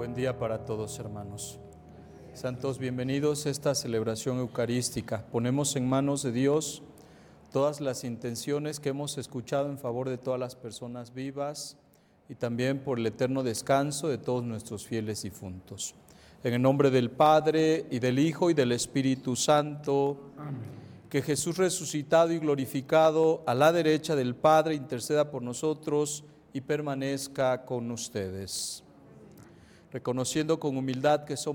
Buen día para todos, hermanos. Santos, bienvenidos a esta celebración eucarística. Ponemos en manos de Dios todas las intenciones que hemos escuchado en favor de todas las personas vivas y también por el eterno descanso de todos nuestros fieles difuntos. En el nombre del Padre, y del Hijo, y del Espíritu Santo. Amén. Que Jesús resucitado y glorificado a la derecha del Padre interceda por nosotros y permanezca con ustedes. Reconociendo con humildad que somos